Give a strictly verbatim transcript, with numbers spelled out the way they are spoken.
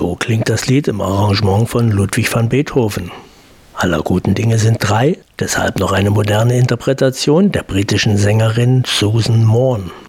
So klingt das Lied im Arrangement von Ludwig van Beethoven. Aller guten Dinge sind drei, deshalb noch eine moderne Interpretation der britischen Sängerin Susan Morn.